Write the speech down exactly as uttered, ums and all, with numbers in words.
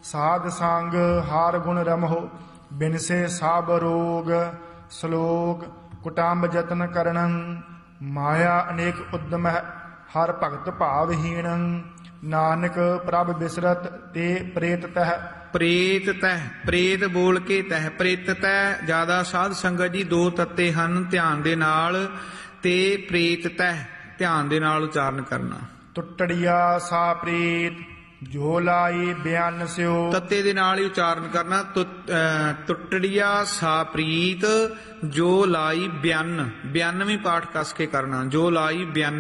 ਸਾਧ ਸੰਗ ਹਾਰ ਗੁਣ ਰਮਹੁ ਬਿਨਸੇ ਸਭ ਰੋਗ। ਸ਼ਲੋਕ ਕੁਟੰਬ ਜਤਨ ਕਰਨੰ ਮਾਇਆ ਅਨੇਕ ਉਦਮ ਹਰ ਭਗਤ ਭਾਵਹੀਣ। ਨਾਨਕ ਪ੍ਰਭ ਬਿਸਰਤ ਤੇ ਪ੍ਰੇਤ ਤਹ। ਪ੍ਰੇਤ ਤਹ, ਪ੍ਰੇਤ ਬੋਲ ਕੇ ਤਹ, ਪ੍ਰੇਤ ਤਹ ਜ਼ਿਆਦਾ ਸਾਧ ਸੰਗਤ ਜੀ ਦੋ ਤੱਤੇ ਹਨ ਧਿਆਨ ਦੇ ਨਾਲ, ਤੇ ਪ੍ਰੇਤ ਤਹ ਧਿਆਨ ਦੇ ਨਾਲ ਉਚਾਰਨ ਕਰਨਾ। ਟੁੱਟੜੀਆ ਸਾ ਪ੍ਰੀਤ ਜੋ ਲਾਈ ਬਿਆਨ ਸਿਓ। ਤੱਤੇ ਦੇ ਨਾਲ ਹੀ ਉਚਾਰਨ ਕਰਨਾ। ਟੁੱਟੜੀਆ ਸਾ ਪ੍ਰੀਤ ਜੋ ਲਾਈ ਬਿਆਨ, ਬਿਆਨ ਵੀ ਪਾਠ ਕੱਸ ਕੇ ਕਰਨਾ। ਜੋ ਲਾਈ ਬਿਆਨ